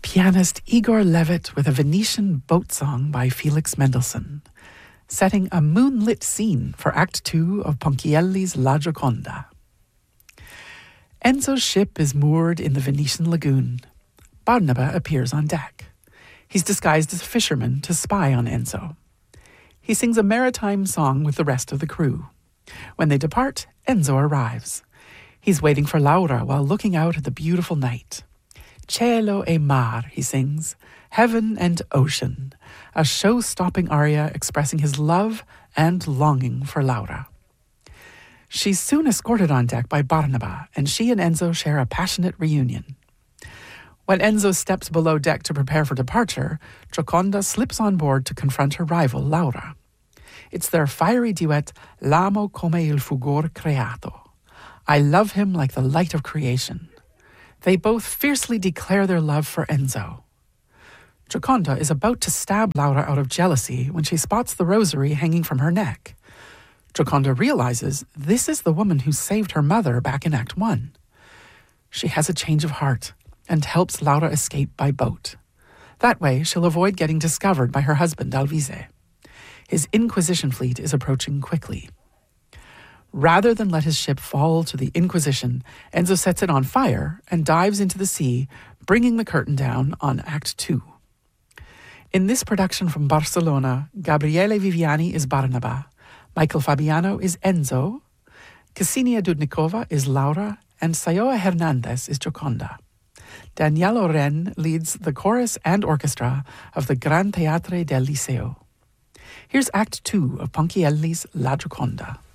pianist Igor Levit with a Venetian boat song by Felix Mendelssohn, setting a moonlit scene for Act 2 of Ponchielli's La Gioconda. Enzo's ship is moored in the Venetian lagoon. Barnaba appears on deck. He's disguised as a fisherman to spy on Enzo. He sings a maritime song with the rest of the crew. When they depart, Enzo arrives. He's waiting for Laura while looking out at the beautiful night. Cielo e mar, he sings, heaven and ocean, a show-stopping aria expressing his love and longing for Laura. She's soon escorted on deck by Barnaba, and she and Enzo share a passionate reunion. When Enzo steps below deck to prepare for departure, Gioconda slips on board to confront her rival, Laura. It's their fiery duet, L'amo come il fulgor creato. I love him like the light of creation. They both fiercely declare their love for Enzo. Gioconda is about to stab Laura out of jealousy when she spots the rosary hanging from her neck. Gioconda realizes this is the woman who saved her mother back in Act 1. She has a change of heart and helps Laura escape by boat. That way, she'll avoid getting discovered by her husband, Alvise. His Inquisition fleet is approaching quickly. Rather than let his ship fall to the Inquisition, Enzo sets it on fire and dives into the sea, bringing the curtain down on Act 2. In this production from Barcelona, Gabriele Viviani is Barnaba, Michael Fabiano is Enzo, Ksenia Dudnikova is Laura, and Sayoa Hernandez is Gioconda. Danielle Oren leads the chorus and orchestra of the Gran Teatre del Liceo. Here's Act 2 of Ponchielli's La Gioconda.